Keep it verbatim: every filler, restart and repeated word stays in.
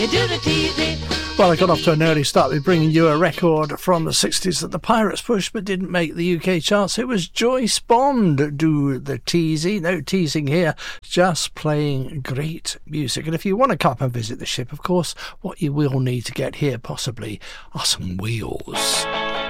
Well, I got off to an early start with bringing you a record from the sixties that the Pirates pushed but didn't make the U K charts. It was Joyce Bond, Do the Teasy. No teasing here, just playing great music. And if you want to come and visit the ship, of course, what you will need to get here possibly are some wheels.